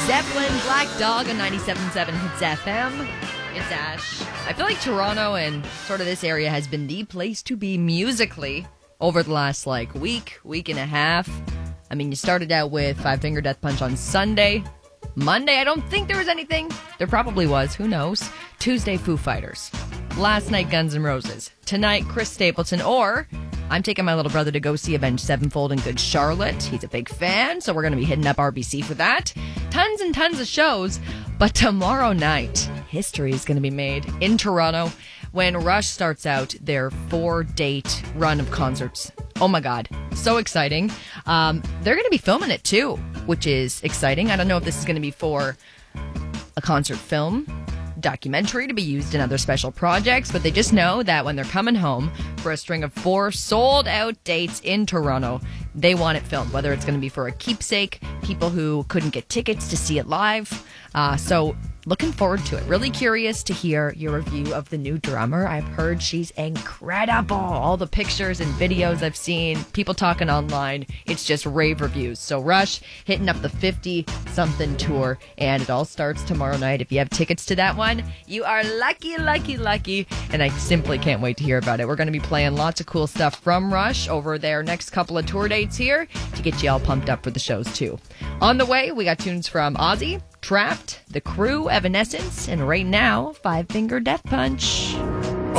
Zeppelin, Black Dog on 97.7 Hits FM. It's Ash. I feel like Toronto and sort of this area has been the place to be musically over the last week and a half. I mean, you started out with Five Finger Death Punch on Sunday. Monday, I don't think there was anything. There probably was. Who knows? Tuesday, Foo Fighters. Last night, Guns N' Roses. Tonight, Chris Stapleton. Or I'm taking my little brother to go see Avenged Sevenfold in Good Charlotte. He's a big fan, so we're going to be hitting up RBC for that. Tons and tons of shows. But tomorrow night, history is going to be made in Toronto when Rush starts out their 4-date run of concerts. Oh my God, so exciting. They're going to be filming it too, which is exciting. I don't know if this is going to be for a concert film, documentary to be used in other special projects, but they just know that when they're coming home for a string of 4 sold-out dates in Toronto, they want it filmed, whether it's going to be for a keepsake, people who couldn't get tickets to see it live. So looking forward to it. Really curious to hear your review of the new drummer. I've heard she's incredible. All the pictures and videos I've seen, people talking online, it's just rave reviews. So Rush hitting up the 50-something tour, and it all starts tomorrow night. If you have tickets to that one, you are lucky, lucky, lucky, and I simply can't wait to hear about it. We're going to be playing lots of cool stuff from Rush over their next couple of tour dates here to get you all pumped up for the shows too. On the way, we got tunes from Ozzy, Trapped, The Crew, Evanescence, and right now, Five Finger Death Punch.